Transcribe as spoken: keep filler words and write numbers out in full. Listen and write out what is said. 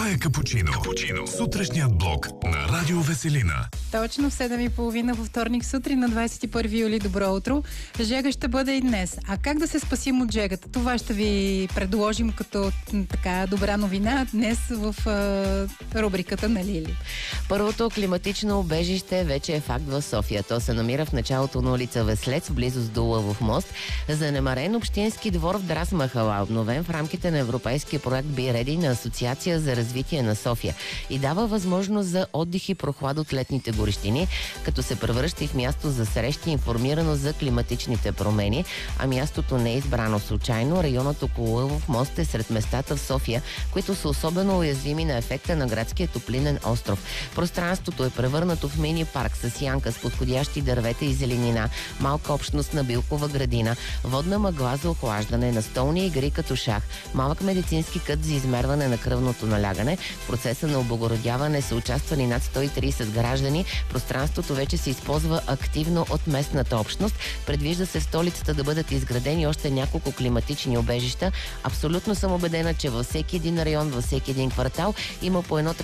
Това е Капучино. Капучино. Сутрешният блок на Радио Веселина. Точно в седем и половина във вторник сутрин на двадесет и първи юли. Добро утро. Жега ще бъде и днес. А как да се спасим от жегата? Това ще ви предложим като така добра новина днес в е, рубриката на Лили. Първото климатично убежище вече е факт в София. То се намира в началото на улица Веслец, в близост до Лъвов мост. Занемарен общински двор в Драс Махала, обновен в рамките на европейския проект Be Ready на Асоциация за развитие на София и дава възможност за отдих и прохлада от летните горещини, като се превръща и в място за срещи, информирано за климатичните промени, а мястото не е избрано случайно. Районът около Лъвов мост е сред местата в София, които са особено уязвими на ефекта на градския топлинен остров. Пространството е превърнато в мини парк с янка с подходящи дървета и зеленина, малка общност на билкова градина, водна мъгла за охлаждане, настолни игри като шах, малък медицински кът за измерване на кръвното налягане. В процеса на облагородяване са участвали над сто и тридесет граждани. Пространството вече се използва активно от местната общност. Предвижда се в столицата да бъдат изградени още няколко климатични убежища. Абсолютно съм убедена, че във всеки един район, във всеки един квартал има по едно